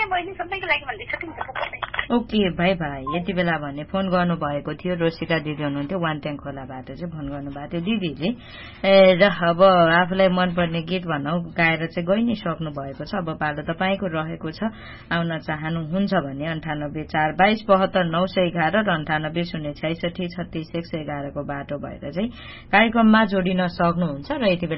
बहिनी सबैको लागि भन्दै सकिन्छ तपाईलाई। ओके भाइ यति बेला भने फोन गर्नु भएको थियो रोसिका दिदी हुनुहुन्थ्यो वानट्याङ खोलाबाट चाहिँ फोन गर्नु भएको थियो दिदीले र अब आफूलाई मनपर्ने गीत भनौं गाएर चाहिँ गइ नै सक्नु भएको छ। अब पालो तपाईको रहेको छ आउन चाहनुहुन्छ भने 9842727911 र 9806636111 को बाटो भएर चाहिँ कार्यक्रममा जोडिन सक्नुहुन्छ र यति